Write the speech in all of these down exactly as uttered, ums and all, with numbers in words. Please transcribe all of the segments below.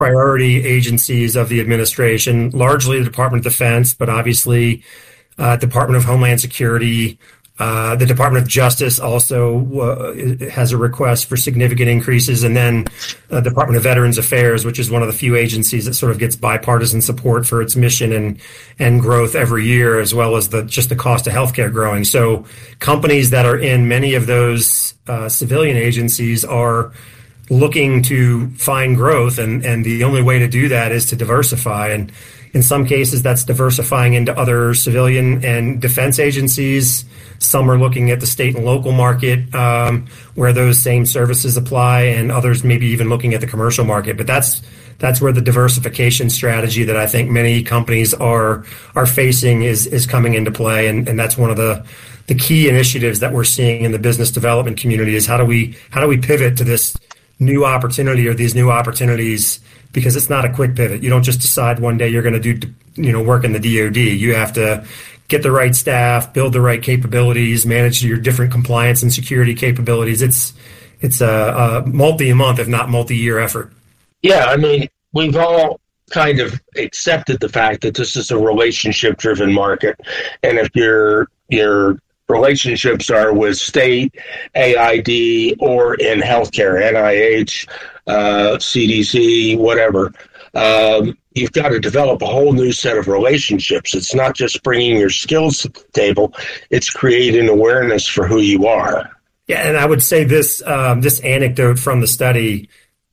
priority agencies of the administration, largely the Department of Defense, but obviously uh, Department of Homeland Security. Uh, the Department of Justice also uh, has a request for significant increases, and then uh, Department of Veterans Affairs, which is one of the few agencies that sort of gets bipartisan support for its mission and and growth every year, as well as the just the cost of healthcare growing. So companies that are in many of those uh, civilian agencies are looking to find growth, and, and the only way to do that is to diversify. And in some cases, that's diversifying into other civilian and defense agencies. Some are looking at the state and local market um, where those same services apply, and others maybe even looking at the commercial market. But that's that's where the diversification strategy that I think many companies are are facing is is coming into play, and, and that's one of the the key initiatives that we're seeing in the business development community is how do we how do we pivot to this new opportunity or these new opportunities, because it's not a quick pivot. You don't just decide one day you're going to do, you know, work in the D O D. You have to get the right staff, build the right capabilities, manage your different compliance and security capabilities. It's it's a, a multi-month, if not multi-year effort. Yeah, I mean, we've all kind of accepted the fact that this is a relationship-driven market, and if your your relationships are with state, A I D, or in healthcare, N I H, uh, C D C, whatever. Um, you've got to develop a whole new set of relationships. It's not just bringing your skills to the table. It's creating awareness for who you are. Yeah, and I would say this um, this anecdote from the study,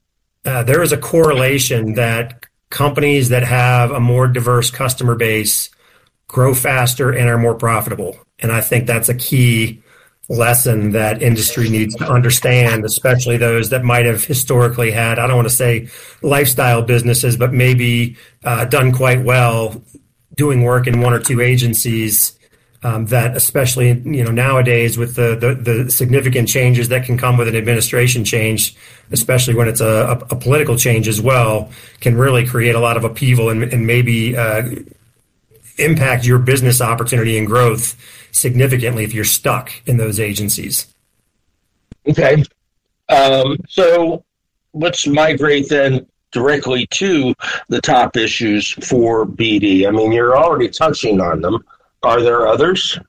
uh, there is a correlation that companies that have a more diverse customer base grow faster and are more profitable. And I think that's a key lesson that industry needs to understand, especially those that might have historically had, I don't want to say lifestyle businesses, but maybe uh, done quite well doing work in one or two agencies, um, that especially, you know, nowadays with the, the, the significant changes that can come with an administration change, especially when it's a, a, a political change as well, can really create a lot of upheaval and, and maybe uh, impact your business opportunity and growth significantly if you're stuck in those agencies. Okay. Um, so let's migrate then directly to the top issues for B D. I mean, you're already touching on them. Are there others?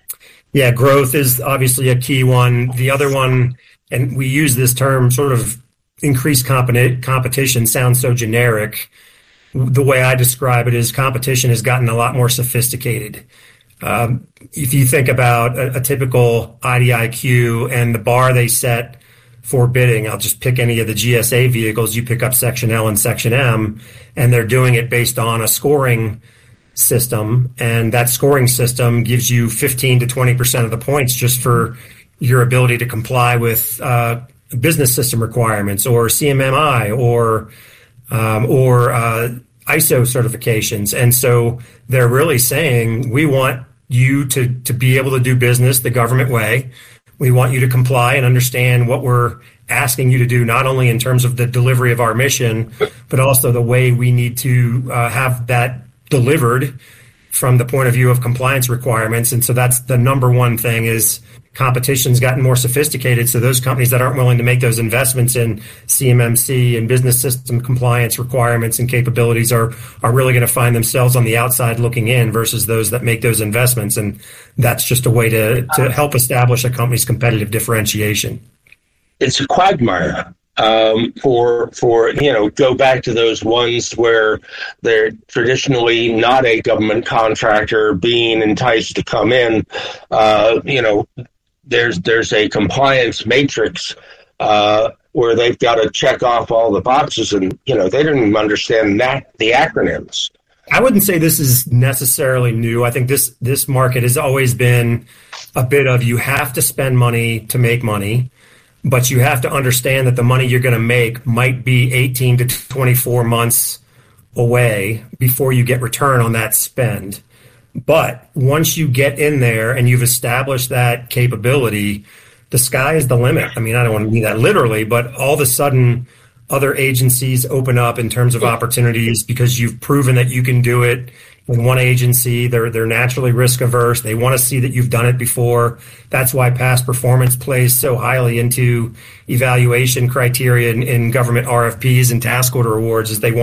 Yeah, growth is obviously a key one. The other one, and we use this term sort of increased competi- competition, sounds so generic. The way I describe it is competition has gotten a lot more sophisticated. Um, if you think about a, a typical I D I Q and the bar they set for bidding, I'll just pick any of the G S A vehicles. You pick up Section L and Section M, and they're doing it based on a scoring system. And that scoring system gives you fifteen to twenty percent of the points just for your ability to comply with uh, business system requirements or C M M I or um, or uh, I S O certifications. And so they're really saying, we want you to, to be able to do business the government way. We want you to comply and understand what we're asking you to do, not only in terms of the delivery of our mission, but also the way we need to uh, have that delivered from the point of view of compliance requirements. And so that's the number one thing is competition's gotten more sophisticated. So those companies that aren't willing to make those investments in C M M C and business system compliance requirements and capabilities are, are really going to find themselves on the outside looking in versus those that make those investments. And that's just a way to, to help establish a company's competitive differentiation. It's a quagmire. Um, for, for, you know, go back to those ones where they're traditionally not a government contractor being enticed to come in. Uh, you know, there's, there's a compliance matrix, uh, where they've got to check off all the boxes and, you know, they didn't even understand that, the acronyms. I wouldn't say this is necessarily new. I think this, this market has always been a bit of, you have to spend money to make money. But you have to understand that the money you're going to make might be eighteen to twenty-four months away before you get return on that spend. But once you get in there and you've established that capability, the sky is the limit. I mean, I don't want to mean that literally, but all of a sudden other agencies open up in terms of opportunities because you've proven that you can do it in one agency. They're they're naturally risk averse. They want to see that you've done it before. That's why past performance plays so highly into evaluation criteria in, in government R F Ps and task order awards, is they want